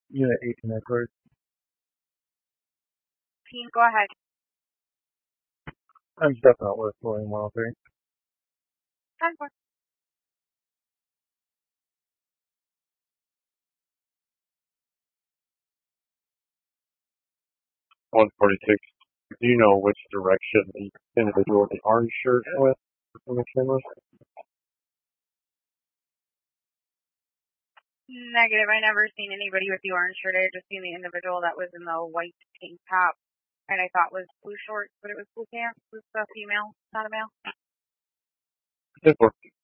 Unit 18 Edward. Team, go ahead. I'm stepping out with William 103. 10-4. 146. Do you know which direction the individual with the orange shirt went from the camera? Negative. I never seen anybody with the orange shirt. I just seen the individual that was in the white tank top, and I thought was blue shorts, but it was blue pants. It was a female, not a male. 10-4.